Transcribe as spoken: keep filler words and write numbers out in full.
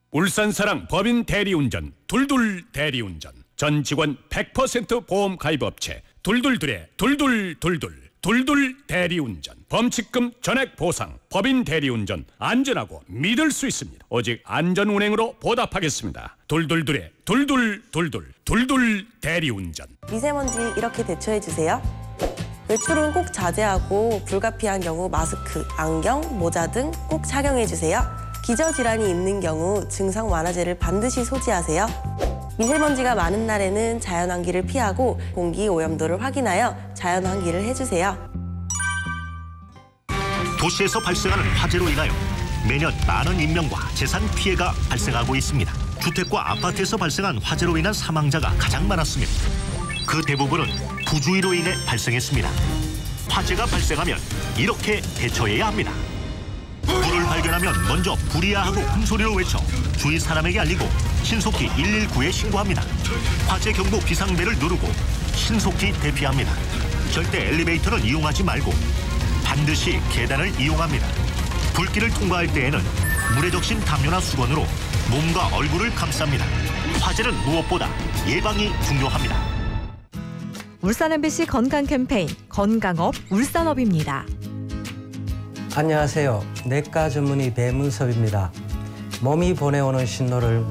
울산사랑 법인 대리운전 둘둘 대리운전. 전 직원 백 퍼센트 보험 가입업체 둘둘둘의 둘둘둘둘 둘둘 대리운전. 범칙금 전액 보상. 법인 대리운전 안전하고 믿을 수 있습니다. 오직 안전운행으로 보답하겠습니다. 둘둘둘의 둘둘둘둘 둘둘 대리운전. 미세먼지 이렇게 대처해주세요. 외출은 꼭 자제하고 불가피한 경우 마스크, 안경, 모자 등 꼭 착용해주세요. 기저질환이 있는 경우 증상 완화제를 반드시 소지하세요. 미세먼지가 많은 날에는 자연환기를 피하고 공기 오염도를 확인하여 자연환기를 해주세요. 도시에서 발생하는 화재로 인하여 매년 많은 인명과 재산 피해가 발생하고 있습니다. 주택과 아파트에서 발생한 화재로 인한 사망자가 가장 많았으며 그 대부분은 부주의로 인해 발생했습니다. 화재가 발생하면 이렇게 대처해야 합니다. 불을 발견하면 먼저 불이야 하고 큰소리로 외쳐 주위 사람에게 알리고 신속히 일일구에 신고합니다. 화재 경보 비상벨을 누르고 신속히 대피합니다. 절대 엘리베이터는 이용하지 말고 반드시 계단을 이용합니다. 불길을 통과할 때에는 물에 적신 담요나 수건으로 몸과 얼굴을 감쌉니다. 화재는 무엇보다 예방이 중요합니다. 울산 엠비씨 건강 캠페인 건강업 울산업입니다. 안녕하세요. 내과 전문의 배문섭입니다. 몸이 보내오는 신호를